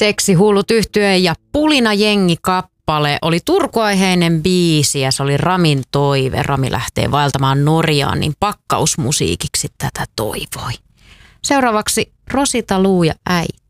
Seksihullut yhtye ja Pulina jengi kappale oli Turku-aiheinen biisi ja se oli Ramin toive. Rami lähtee vaeltamaan Norjaan, niin pakkausmusiikiksi tätä toivoi. Seuraavaksi Rosita Luu ja äiti.